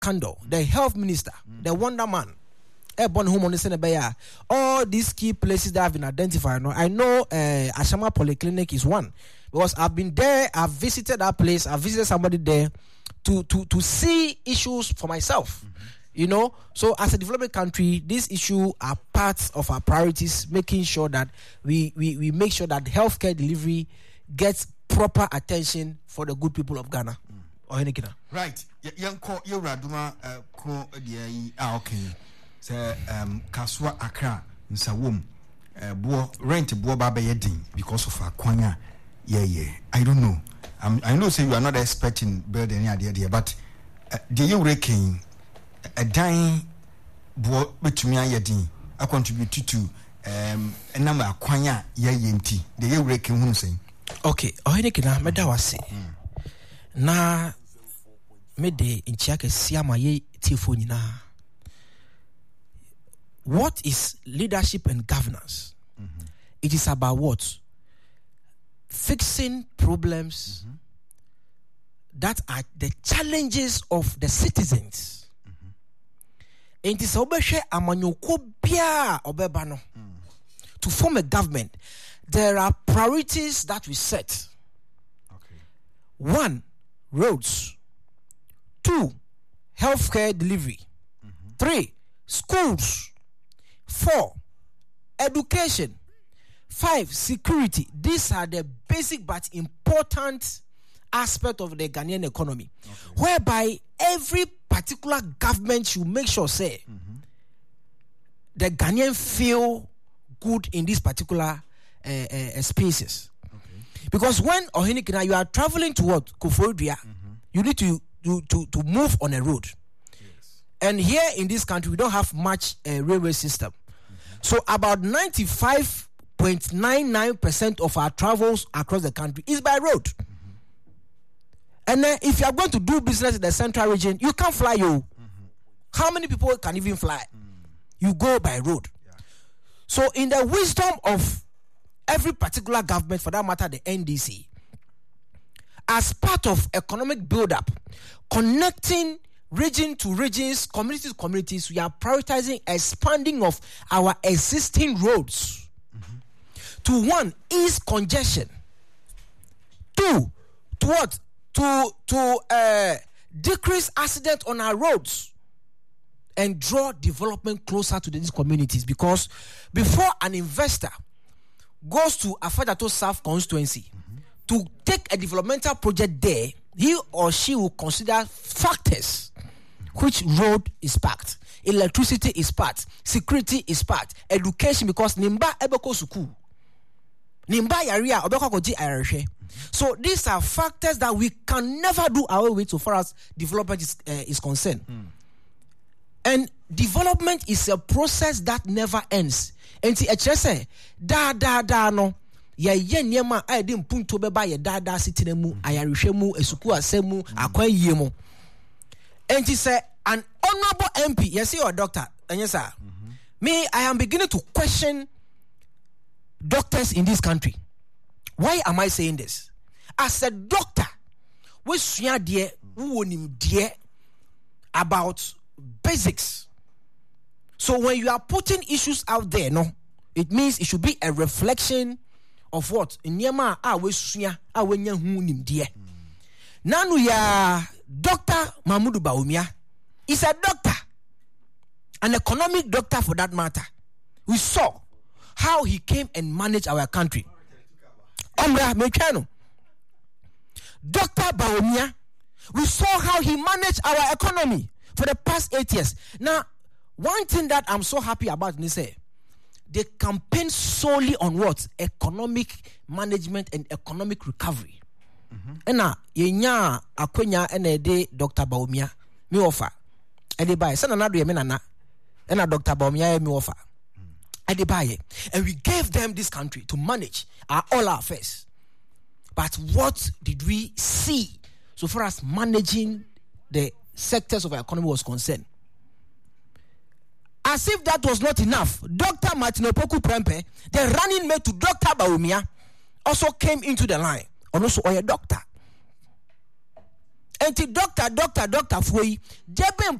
Kando, the health minister, the wonder man, all these key places that have been identified. I know Ashama Polyclinic is one, because I've been there, I've visited that place, I've visited somebody there to see issues for myself. So as a developing country, these issues are parts of our priorities, making sure that we make sure that healthcare delivery gets proper attention for the good people of Ghana. Right. Yanko Yoraduma ko okay. Say Kaswa Accra Nsawom bo rent bo ba be yedin because of akwanya. Yeah. I don't know. I know say you are not expert in building idea, but the you reckon a dying boy between yedin I contribute to a number akwanya yenti. The you reckon who say okay, ohenekina medawase. Na mede inchiake siama ye tifo nyina. What is leadership and governance? It is about what? Fixing problems that are the challenges of the citizens. And it is to form a government. There are priorities that we set. Okay. 1, roads. 2, healthcare delivery. 3, schools. 4, education. 5, security. These are the basic but important aspect of the Ghanaian economy, whereby every particular government should make sure say the Ghanaian feel good in these particular spaces. Because when Ohenikina, you are traveling to what Koforidua, you need to move on a road. And here in this country, we don't have much railway system. So about 95.99% of our travels across the country is by road. And then if you are going to do business in the central region, you can't fly. How many people can even fly? You go by road. So in the wisdom of every particular government, for that matter the NDC, as part of economic build-up, connecting region to regions, community to communities, we are prioritizing expanding of our existing roads to 1, ease congestion. 2, to what? To decrease accident on our roads and draw development closer to these communities. Because before an investor goes to Afadato South constituency to take a developmental project there, he or she will consider factors. Which road is packed? Electricity is packed. Security is packed. Education, because Nimba ebeko suku. Nimba yaria obeko koji ayareshe. So these are factors that we can never do our way so far as development is concerned. And development is a process that never ends. And see, say no. Ya nyema ayedi mpunto beba ye da sitinemu ayareshe mu esuku asemu akwan mu. And he said, an honorable MP, yes, you're a doctor, and yes, sir. Me, I am beginning to question doctors in this country. Why am I saying this? As a doctor, we share dear about basics. So when you are putting issues out there, no, it means it should be a reflection of what in Yama we share dear. Nanu ya Dr. Mahmoud Bawumia is a doctor, an economic doctor for that matter. We saw how he came and managed our country. Dr. Bawumia, we saw how he managed our economy for the past 8 years. Now, one thing that I'm so happy about is they campaign solely on what? Economic management and economic recovery. Ena yenya akwenya ena de Dr. Bawumia mi offer ede buy sana na do ye me nana ena Dr. Bawumia mi offer ede buy, and we gave them this country to manage all our affairs. But what did we see so far as managing the sectors of our economy was concerned? As if that was not enough, Dr. Martin Opoku Prempeh, the running mate to Dr. Bawumia, also came into the line. And also a doctor. enti doctor for yi jebe